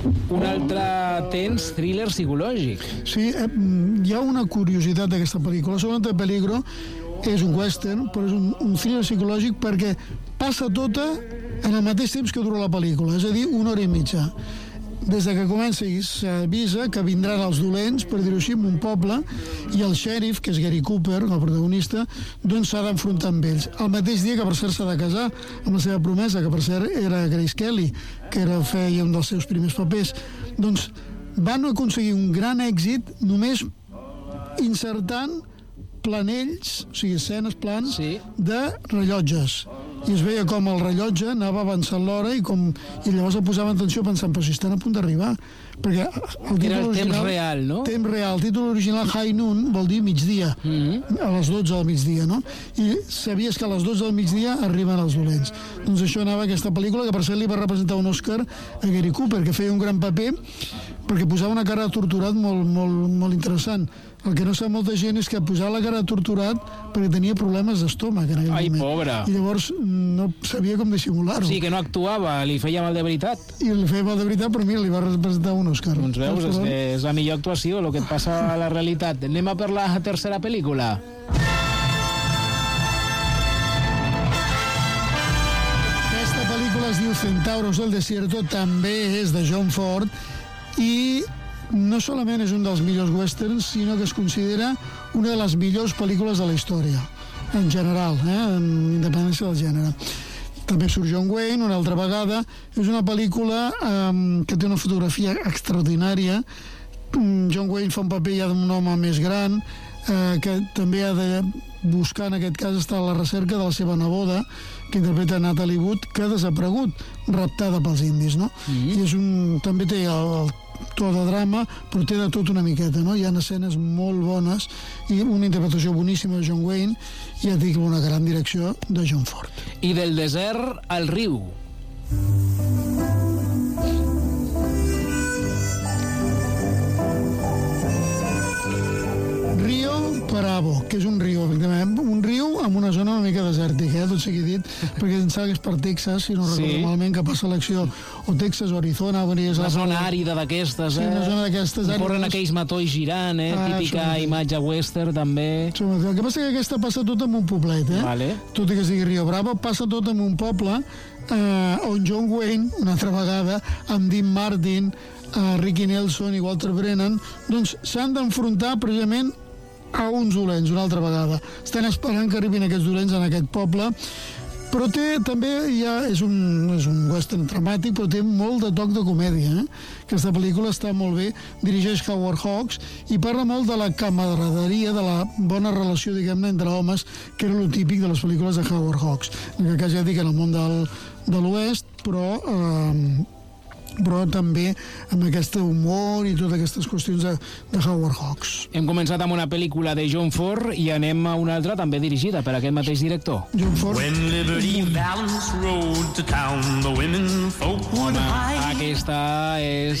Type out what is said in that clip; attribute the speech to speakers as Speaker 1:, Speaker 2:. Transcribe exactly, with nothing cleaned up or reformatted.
Speaker 1: Un altre tens thriller psicològic.
Speaker 2: Sí, eh, hi ha una curiositat d'aquesta pel·lícula. Solamente Peligro és un western, però és un, un thriller psicològic perquè passa tota en el mateix temps que dura la pel·lícula, és a dir, una hora i mitja. Des de que comença i s'avisa que vindran els dolents, per dir-ho així, en un poble, i el xèrif, que és Gary Cooper, el protagonista, doncs s'ha d'enfrontar amb ells. El mateix dia que, per cert, s'ha de casar amb la seva promesa, que per cert era Grace Kelly, que era, feia un dels seus primers papers. Doncs van aconseguir un gran èxit només insertant planells, o sigui, escenes, plans, sí, de rellotges. I es veia com el rellotge anava avançant l'hora i, com, i llavors el posaven atenció pensant, però si estan a punt d'arribar. Perquè el títol
Speaker 1: era el
Speaker 2: original,
Speaker 1: temps real, no?
Speaker 2: Temps real. El títol original, High Noon, vol dir migdia, mm-hmm. a les dotze del migdia, no? I sabies que a les dotze del migdia arriben els dolents. Doncs això anava aquesta pel·lícula, que per cert li va representar un Oscar a Gary Cooper, que feia un gran paper, perquè posava una cara de torturat molt, molt, molt interessant. El que no sap molta gent és que posava la cara de torturat perquè tenia problemes d'estómac en aquell
Speaker 1: Ai,
Speaker 2: moment.
Speaker 1: pobre.
Speaker 2: I llavors no sabia com dissimular-ho.
Speaker 1: Sí, que no actuava, li feia mal de veritat.
Speaker 2: I li feia mal de veritat, però mira, li va representar un Òscar.
Speaker 1: Doncs veus, és, és la millor actuació, el que et passa a la realitat. Anem a per la tercera pel·lícula.
Speaker 2: Aquesta pel·lícula es diu Centauros del Desierto, també és de John Ford, i no solament és un dels millors westerns, sinó que es considera una de les millors pel·lícules de la història, en general, eh? En independència del gènere. També surt John Wayne una altra vegada. És una pel·lícula eh, que té una fotografia extraordinària. John Wayne fa un paper ja d'un home més gran, eh, que també ha de buscar, en aquest cas, està a la recerca de la seva neboda, que interpreta Natalie Wood, que ha desaparegut, raptada pels indis, no? Mm-hmm. I és un, també té el, el to de drama, però té de tot una miqueta, no? Hi ha escenes molt bones i una interpretació boníssima de John Wayne, i ja dic, una gran direcció de John Ford.
Speaker 1: I del desert al riu.
Speaker 2: Rio Bravo, que és un riu, efectivament, un riu amb una zona una mica desèrtica, eh? Tot sigui dit, perquè em sembla que és per Texas, si no sí. recordo malament, que passa l'acció o Texas o Arizona. O és
Speaker 1: una la zona àrida d'aquestes, eh?
Speaker 2: Sí, una zona d'aquestes.
Speaker 1: Corren aquells matolls girant, eh? Ah, típica imatge western, també.
Speaker 2: El que passa que aquesta passa tot en un poblet, eh?
Speaker 1: Vale.
Speaker 2: Tot i que es digui Rio Bravo, passa tot en un poble eh, on John Wayne, una altra vegada, amb Dean Martin, eh, Ricky Nelson i Walter Brennan, doncs s'han d'enfrontar precisament a uns dolents, una altra vegada. Estan esperant que arribin aquests dolents en aquest poble, però té també, ja és un, és un western dramàtic, però té molt de toc de comèdia, eh? Aquesta pel·lícula està molt bé, dirigeix Howard Hawks i parla molt de la camaraderia, de la bona relació, diguem-ne, entre homes, que era lo típic de les pel·lícules de Howard Hawks. En aquest cas ja dic en el món del, de l'oest, però eh, però també amb aquest humor i totes aquestes qüestions de, de Howard Hawks.
Speaker 1: Hem començat amb una pel·lícula de John Ford i anem a una altra també dirigida per aquest mateix director.
Speaker 2: John Ford.
Speaker 3: When Liberty Valance rode to town, the women folk would hide.
Speaker 1: Aquesta és